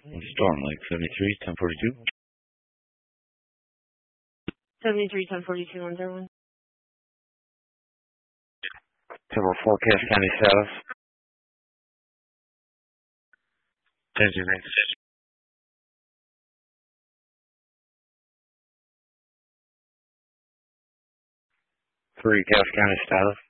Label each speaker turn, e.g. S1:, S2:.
S1: Storm Lake 73, 1042.
S2: 73, 1042, 101.
S1: Timber forecast county status. Changing range. 3 Cass County status.